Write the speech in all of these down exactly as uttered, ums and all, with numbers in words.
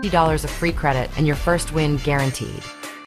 fifty dollars of free credit and your first win guaranteed.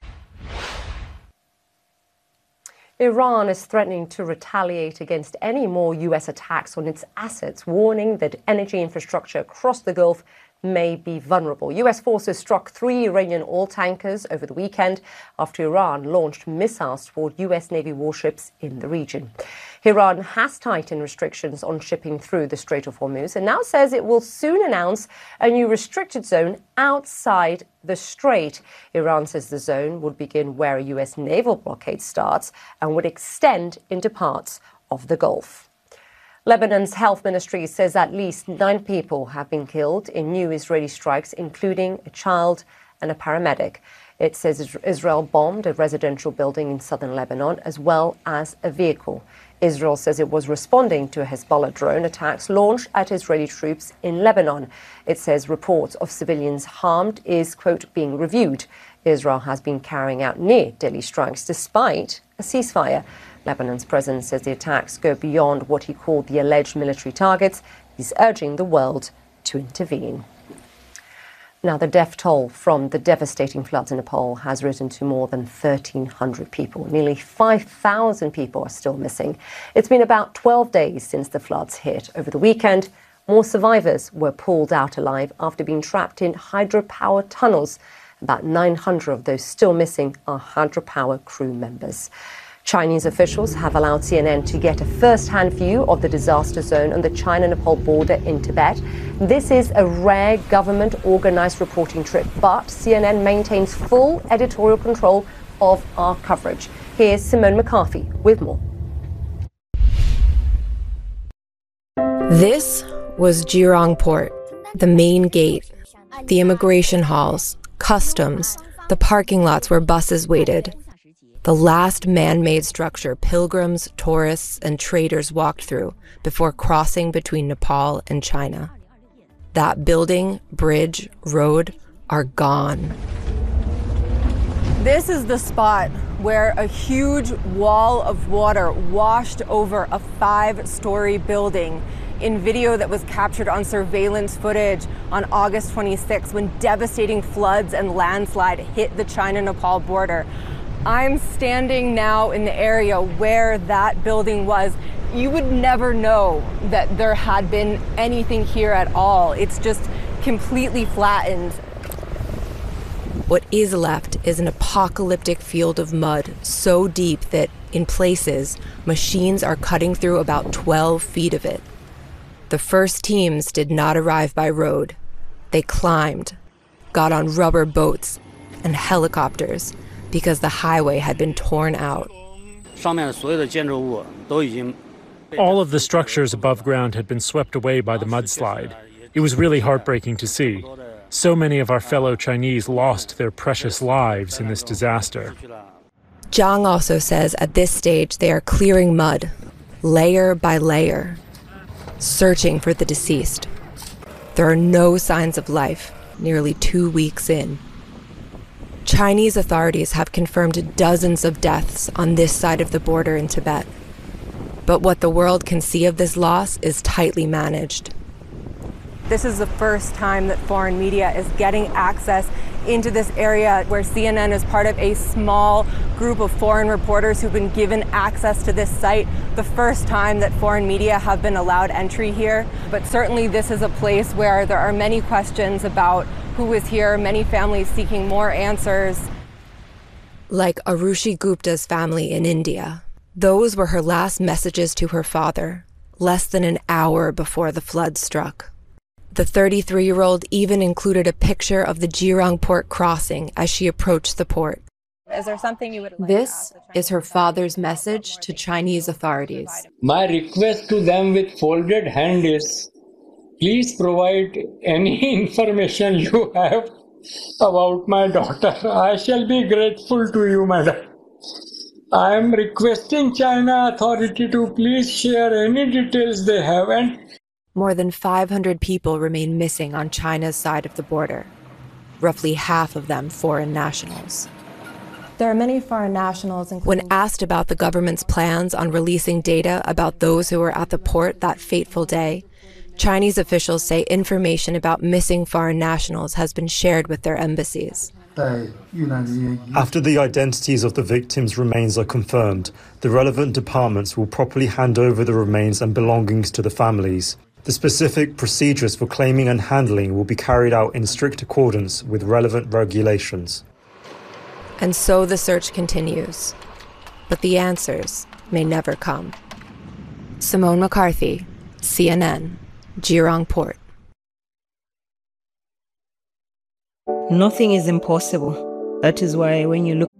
Iran is threatening to retaliate against any more U S attacks on its assets, warning that energy infrastructure across the Gulf may be vulnerable. U S forces struck three Iranian oil tankers over the weekend after Iran launched missiles toward U S Navy warships in the region. Iran has tightened restrictions on shipping through the Strait of Hormuz and now says it will soon announce a new restricted zone outside the strait. Iran says the zone would begin where a U S naval blockade starts and would extend into parts of the Gulf. Lebanon's health ministry says at least nine people have been killed in new Israeli strikes, including a child and a paramedic. It says Israel bombed a residential building in southern Lebanon as well as a vehicle. Israel says it was responding to Hezbollah drone attacks launched at Israeli troops in Lebanon. It says reports of civilians harmed is, quote, being reviewed. Israel has been carrying out near-daily strikes despite a ceasefire. Lebanon's president says the attacks go beyond what he called the alleged military targets. He's urging the world to intervene. Now, the death toll from the devastating floods in Nepal has risen to more than thirteen hundred people. Nearly five thousand people are still missing. It's been about twelve days since the floods hit. Over the weekend, more survivors were pulled out alive after being trapped in hydropower tunnels. About nine hundred of those still missing are hydropower crew members. Chinese officials have allowed C N N to get a first-hand view of the disaster zone on the China-Nepal border in Tibet. This is a rare government-organized reporting trip, but C N N maintains full editorial control of our coverage. Here's Simone McCarthy with more. This was Jirang Port, the main gate, the immigration halls, customs, the parking lots where buses waited. The last man-made structure pilgrims, tourists, and traders walked through before crossing between Nepal and China. That building, bridge, road are gone. This is the spot where a huge wall of water washed over a five-story building in video that was captured on surveillance footage on August twenty-sixth when devastating floods and landslide hit the China-Nepal border. I'm standing now in the area where that building was. You would never know that there had been anything here at all. It's just completely flattened. What is left is an apocalyptic field of mud so deep that, in places, machines are cutting through about twelve feet of it. The first teams did not arrive by road. They climbed, got on rubber boats and helicopters, because the highway had been torn out. All of the structures above ground had been swept away by the mudslide. It was really heartbreaking to see. So many of our fellow Chinese lost their precious lives in this disaster. Zhang also says at this stage they are clearing mud, layer by layer, searching for the deceased. There are no signs of life, nearly two weeks in. Chinese authorities have confirmed dozens of deaths on this side of the border in Tibet. But what the world can see of this loss is tightly managed. This is the first time that foreign media is getting access into this area where C N N is part of a small group of foreign reporters who've been given access to this site. The first time that foreign media have been allowed entry here. But certainly this is a place where there are many questions about who is here, many families seeking more answers. Like Arushi Gupta's family in India. Those were her last messages to her father, less than an hour before the flood struck. The thirty-three-year-old even included a picture of the Jirang Port crossing as she approached the port. Is there something you would like This is her father's message to Chinese authorities. My request to them with folded hand is, please provide any information you have about my daughter. I shall be grateful to you, madam. I am requesting China authority to please share any details they have. And more than five hundred people remain missing on China's side of the border, roughly half of them foreign nationals. There are many foreign nationals. When asked about the government's plans on releasing data about those who were at the port that fateful day, Chinese officials say information about missing foreign nationals has been shared with their embassies. After the identities of the victims' remains are confirmed, the relevant departments will properly hand over the remains and belongings to the families. The specific procedures for claiming and handling will be carried out in strict accordance with relevant regulations. And so the search continues. But the answers may never come. Simone McCarthy, C N N, Jurong Port. Nothing is impossible. That is why when you look